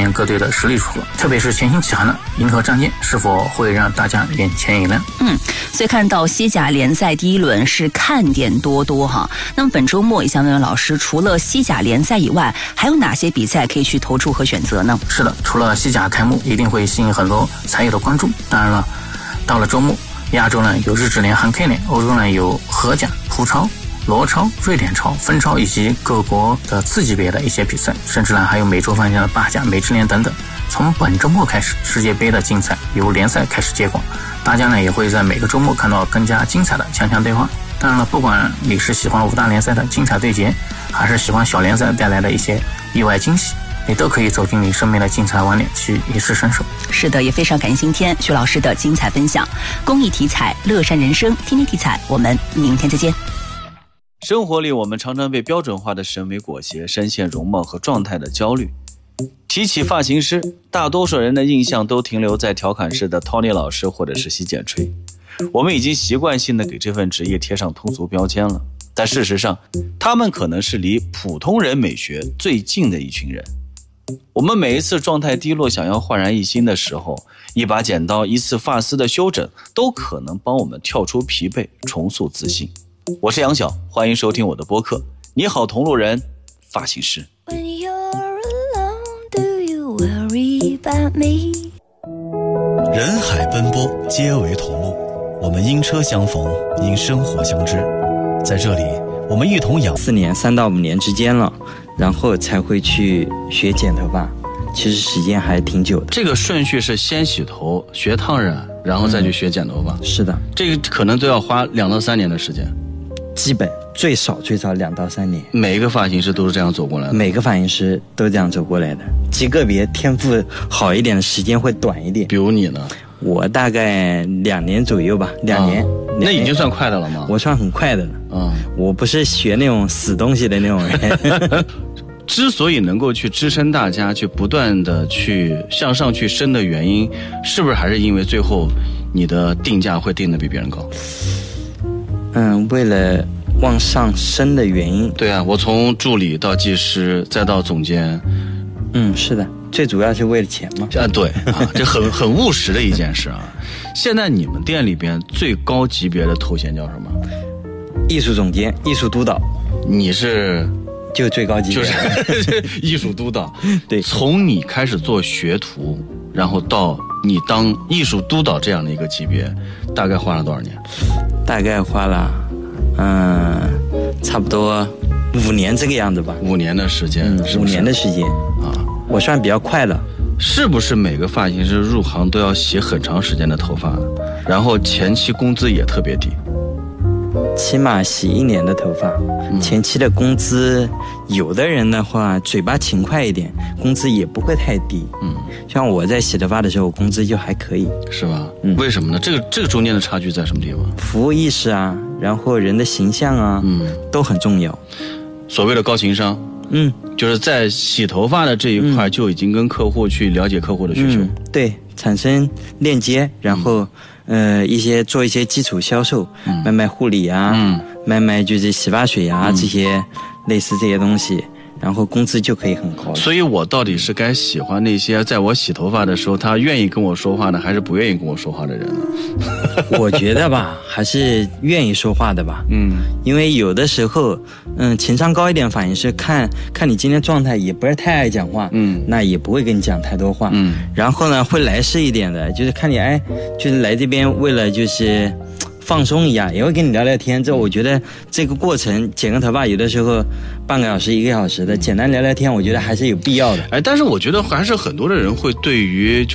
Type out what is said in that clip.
验各队的实力如何，特别是全新起航的银河战舰是否会让大家眼前一亮。 所以看到西甲联赛第一轮是看点多多哈。那么本周末也想问问老师，除了西甲联赛以外，还有哪些比赛可以去投注和选择呢？ 是的，除了西甲开幕一定会吸引很多才友的关注，当然了，到了周末，亚洲呢有日职联、韩 K 联，欧洲呢有荷甲、葡超、罗超、瑞典超、芬超以及各国的次级别的一些比赛，甚至呢还有美洲方向的巴甲、美职联等等。从本周末开始，世界杯的竞赛由联赛开始接管，大家呢也会在每个周末看到更加精彩的强强对话。当然了，不管你是喜欢五大联赛的精彩对决，还是喜欢小联赛带来的一些意外惊喜，你都可以走进你身边的精彩网点去一试身手。 是的，也非常感谢今天徐老师的精彩分享。公益题材，乐善人生，天天题材，我们明天再见。 生活里我们常常被标准化的审美裹挟，深陷容貌和状态的焦虑。提起发型师，大多数人的印象都停留在调侃式的 Tony 老师或者是洗剪吹，我们已经习惯性的给这份职业贴上通俗标签了，但事实上他们可能是离普通人美学最近的一群人。我们每一次状态低落想要焕然一新的时候，一把剪刀，一次发丝的修整，都可能帮我们跳出疲惫，重塑自信。我是杨晓，欢迎收听我的播客，你好同路人，发型师。 人海奔波，皆为同路。我们因车相逢，因生活相知。在这里，我们一同养 4年3到5年之间了，然后才会去学剪头发。其实时间还挺久的。 这个顺序是先洗头、学烫染，然后再去学剪头发。 是的， 这个可能都要花2到3年的时间。 基本最少2到3年。 每一个发型师都是这样走过来的。 每个发型师都这样走过来的，极个别天赋好一点的时间会短一点。 比如你呢？ 我大概2年左右吧，2年。 那已经算快的了吗？ 我算很快的了。我不是学那种死东西的那种人。 之所以能够去支撑大家去不断的去向上去升的原因，是不是还是因为最后你的定价会定得比别人高？ 为了往上升的原因。 对啊，我从助理到技师再到总监。 是的，最主要是为了钱嘛。 对啊，这很务实的一件事啊。现在你们店里边最高级别的头衔叫什么？ 艺术总监、艺术督导。 你是？ 就最高级别， 就是艺术督导。 对， 从你开始做学徒，然后到你当艺术督导这样的一个级别，大概花了多少年？ 大概花了，差不多5年这个样子吧。 5年的时间，5 年的时间啊，我算比较快了。 是不是每个发型师入行都要洗很长时间的头发，然后前期工资也特别低？ 起码洗1年的头发，前期的工资，有的人的话嘴巴勤快一点，工资也不会太低。像我在洗头发的时候，工资就还可以。 是吧？为什么呢？这个中间的差距在什么地方？ 服务意识啊，然后人的形象啊，都很重要。 所谓的高情商，就是在洗头发的这一块就已经跟客户去了解客户的需求， 对，产生链接，然后做一些基础销售，卖护理啊，卖就是洗发水啊，这些类似这些东西，然后工资就可以很高了。 所以我到底是该喜欢那些在我洗头发的时候他愿意跟我说话的，还是不愿意跟我说话的人呢？ 我觉得吧，还是愿意说话的吧。因为有的时候，情商高一点发型师看你今天状态也不是太爱讲话，那也不会跟你讲太多话。然后呢，会来事一点的，就是看你就是来这边为了就是放松一下，也会跟你聊聊天。这我觉得这个过程剪个头发有的时候半个小时1个小时的简单聊聊天，我觉得还是有必要的。 但是我觉得还是很多的人会对于